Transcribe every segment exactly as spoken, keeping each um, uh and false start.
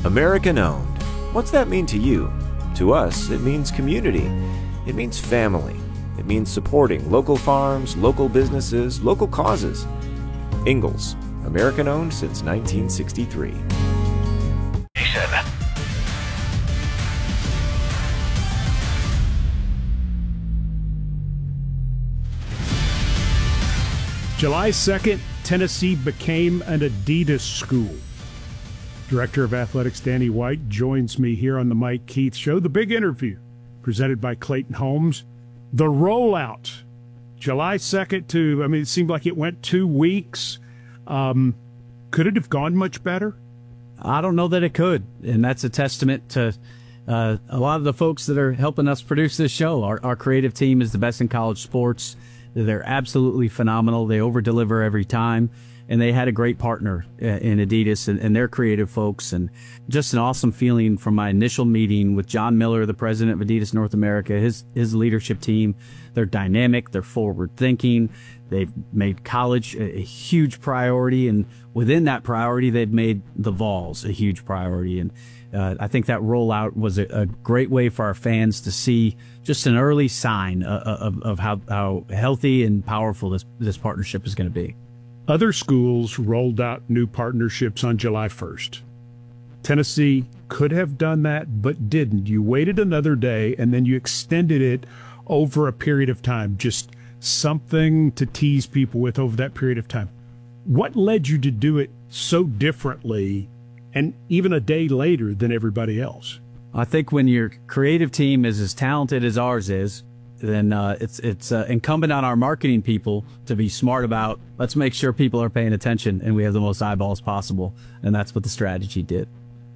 American owned. What's that mean to you? To us, it means community. It means family. It means supporting local farms, local businesses, local causes. Ingalls, American owned since nineteen sixty-three. July second, Tennessee became an Adidas school. Director of Athletics Danny White joins me here on the Mike Keith Show. The big interview presented by Clayton Holmes. The rollout, July second to, I mean, it seemed like it went two weeks. Um, could it have gone much better? I don't know that it could, and that's a testament to uh, a lot of the folks that are helping us produce this show. Our, our creative team is the best in college sports. They're absolutely phenomenal. They over-deliver every time, and they had a great partner in Adidas and, and their creative folks, and just an awesome feeling from my initial meeting with John Miller, the president of Adidas North America, his his leadership team. They're dynamic, they're forward-thinking. They've made college a, a huge priority, and within that priority, they've made the Vols a huge priority. And uh, I think that rollout was a, a great way for our fans to see just an early sign of, of, of how, how healthy and powerful this, this partnership is going to be. Other schools rolled out new partnerships on July first. Tennessee could have done that, but didn't. You waited another day, and then you extended it over a period of time, just something to tease people with over that period of time. What led you to do it so differently and even a day later than everybody else? I think when your creative team is as talented as ours is, then uh, it's it's uh, incumbent on our marketing people to be smart about, let's make sure people are paying attention and we have the most eyeballs possible. And that's what the strategy did.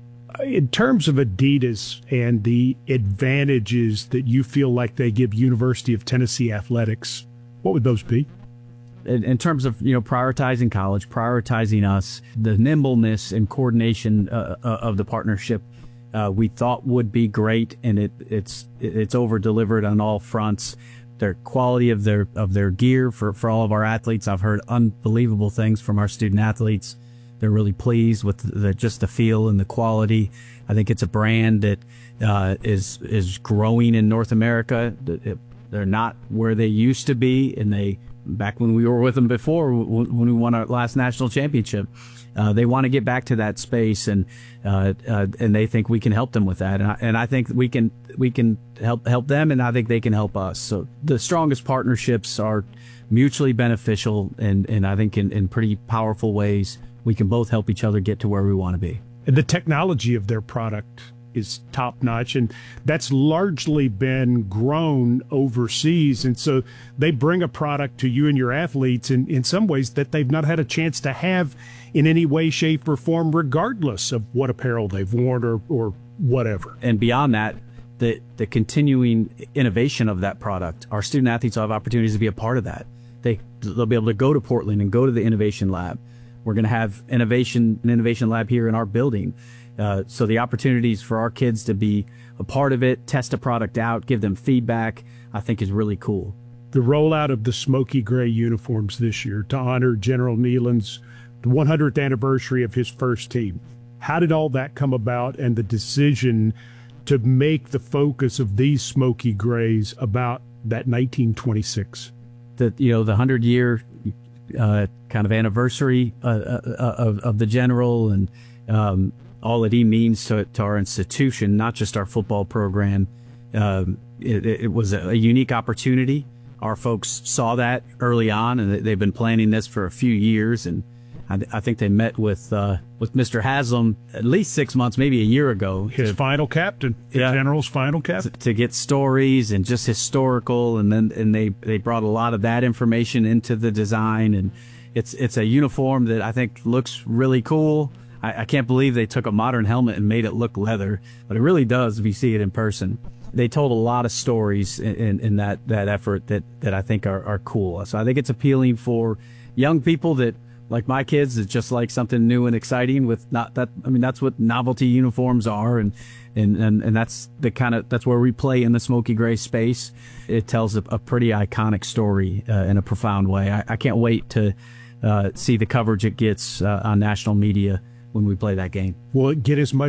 In terms of Adidas and the advantages that you feel like they give University of Tennessee athletics, what would those be? In, in terms of, you know, prioritizing college, prioritizing us, the nimbleness and coordination uh, uh, of the partnership, Uh, we thought would be great, and it, it's it's over delivered on all fronts. Their quality of their of their gear for, for all of our athletes. I've heard unbelievable things from our student athletes. They're really pleased with the, just the feel and the quality. I think it's a brand that uh, is is growing in North America. They're not where they used to be, and they back when we were with them before, when we won our last national championship. Uh, they want to get back to that space, and uh, uh, and they think we can help them with that, and I, and I think we can we can help help them, and I think they can help us. So the strongest partnerships are mutually beneficial, and, and I think in, in pretty powerful ways we can both help each other get to where we want to be. And the technology of their product is top notch, and that's largely been grown overseas. And so they bring a product to you and your athletes in, in some ways that they've not had a chance to have in any way, shape, or form, regardless of what apparel they've worn or, or whatever. And beyond that, the, the continuing innovation of that product, our student athletes will have opportunities to be a part of that. They, they'll be able to go to Portland and go to the innovation lab. We're going to have innovation, an innovation lab here in our building. Uh, so the opportunities for our kids to be a part of it, test a product out, give them feedback, I think is really cool. The rollout of the smoky gray uniforms this year to honor General Neyland's one hundredth anniversary of his first team. How did all that come about, and the decision to make the focus of these smoky grays about that nineteen twenty-six? The, you know, the hundred-year uh, kind of anniversary uh, uh, of, of the General, and um, all that he means to, to our institution, not just our football program. Um, it, it was a unique opportunity. Our folks saw that early on, and they've been planning this for a few years. And I, I think they met with uh, with Mister Haslam at least six months, maybe a year ago. His to, final captain, yeah, General's final captain, to, to get stories and just historical, and then and they they brought a lot of that information into the design, and it's it's a uniform that I think looks really cool. I, I can't believe they took a modern helmet and made it look leather, but it really does if you see it in person. They told a lot of stories in, in, in that, that effort that, that I think are, are cool. So I think it's appealing for young people that, like my kids, that just like something new and exciting with not that, I mean, that's what novelty uniforms are. And, and, and, and that's the kind of, that's where we play in the smoky gray space. It tells a, a pretty iconic story uh, in a profound way. I, I can't wait to uh, see the coverage it gets uh, on national media when we play that game. Will it get as much